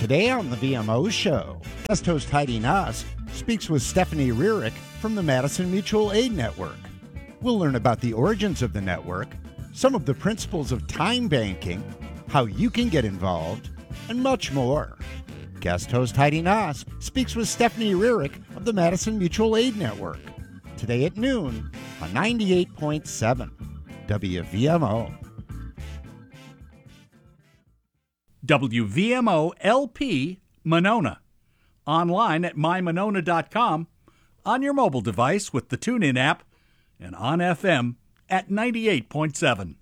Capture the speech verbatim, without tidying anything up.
Today on the V M O Show, guest host Heidi Nass speaks with Stephanie Rearick from the Madison Mutual Aid Network. We'll learn about the origins of the network, some of the principles of time banking, how you can get involved, and much more. Guest host Heidi Nass speaks with Stephanie Rearick of the Madison Mutual Aid Network. Today at noon on ninety-eight point seven W V M O. W V M O L P Monona. Online at my monona dot com, on your mobile device with the TuneIn app, and on F M at ninety-eight point seven.